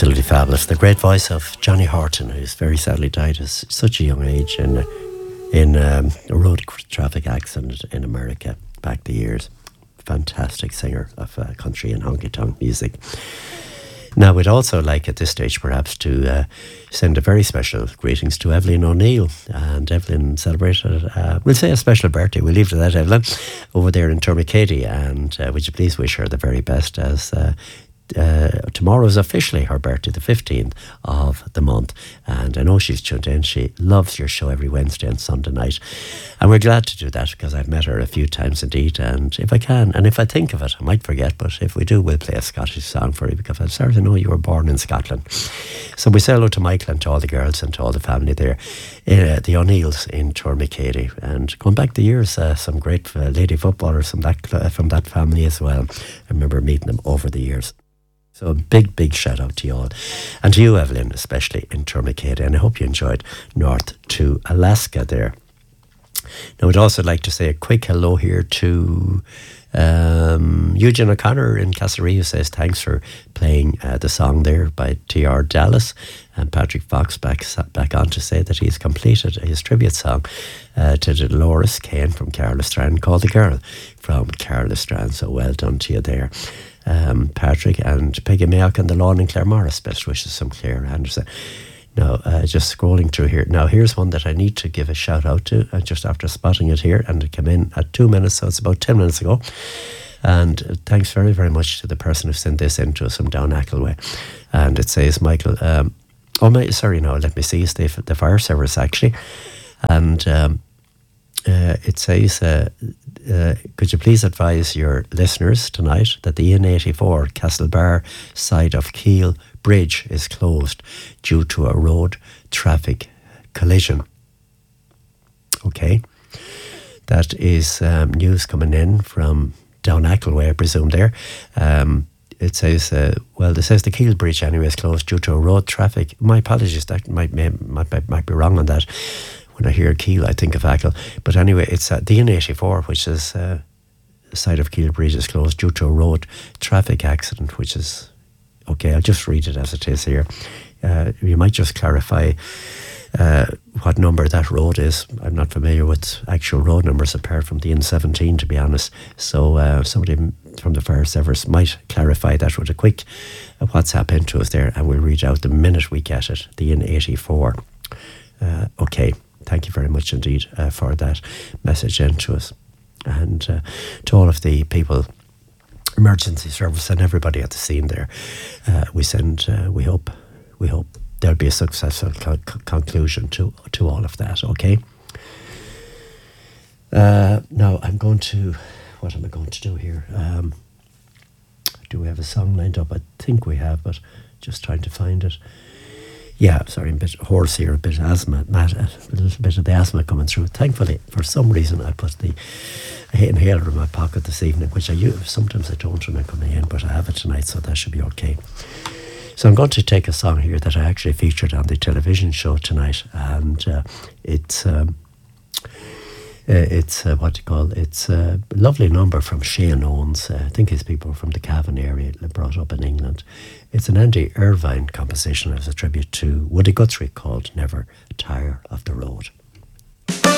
Absolutely fabulous. The great voice of Johnny Horton, who's very sadly died at such a young age in a road traffic accident in America back the years. Fantastic singer of country and honky-tonk music. Now, we'd also like at this stage perhaps to send a very special greetings to Evelyn O'Neill. And Evelyn celebrated, we'll say a special birthday. We'll leave it at that, Evelyn, over there in Tourmakeady. And would you please wish her the very best as tomorrow is officially her birthday, the 15th of the month, and I know she's tuned in. She loves your show every Wednesday and Sunday night, and we're glad to do that because I've met her a few times indeed, and if I can, and if I think of it, I might forget, but if we do, we'll play a Scottish song for you because I'm sorry to know you were born in Scotland. So we say hello to Michael and to all the girls and to all the family there, the O'Neills in Tourmakeady, and going back the years, some great lady footballers from that family as well. I remember meeting them over the years. So a big shout out to you all. And to you, Evelyn, especially in Tourmakeady. And I hope you enjoyed North to Alaska there. Now, I'd also like to say a quick hello here to Eugene O'Connor in Castlerea, who says thanks for playing the song there by T.R. Dallas. And Patrick Fox back on to say that he's completed his tribute song to Dolores Kane from Carlastrand called The Girl from Carlastrand. So well done to you there. Patrick, and Peggy Mayock and the Lawn and Claire Morris, best wishes from Claire Anderson. Now, just scrolling through here. Now, here's one that I need to give a shout out to, just after spotting it here, and it came in at 2 minutes, so it's about 10 minutes ago. And thanks very, very much to the person who sent this in to us from Down Ackleway. And it says, Michael, let me see, it's the fire service actually. And it says, could you please advise your listeners tonight that the N84 Castlebar side of Keele Bridge is closed due to a road traffic collision. Okay. That is news coming in from Down Ackleway, I presume there. It says, it says the Keele Bridge anyway is closed due to a road traffic. My apologies, that might be wrong on that. When I hear Keele, I think of Achill. But anyway, it's the N84, which is the side of Keele Bridge is closed due to a road traffic accident, which is, okay, I'll just read it as it is here. You might just clarify what number that road is. I'm not familiar with actual road numbers apart from the N17, to be honest. So somebody from the fire service might clarify that with a quick WhatsApp into us there, and we'll read out the minute we get it, the N84. Okay. Thank you very much indeed for that message into us. And to all of the people, emergency service and everybody at the scene there, we hope there'll be a successful conclusion to all of that, okay? Now, what am I going to do here? Do we have a song lined up? I think we have, but just trying to find it. Yeah, sorry, I'm a bit hoarse here, a bit asthma, a little bit of the asthma coming through. Thankfully, for some reason, I put the inhaler in my pocket this evening, which I use. Sometimes I don't when I'm coming in, but I have it tonight, so that should be okay. So I'm going to take a song here that I actually featured on the television show tonight, and it's a lovely number from Shane Owens. I think his people are from the Cavan area, brought up in England. It's an Andy Irvine composition as a tribute to Woody Guthrie called Never Tire of the Road.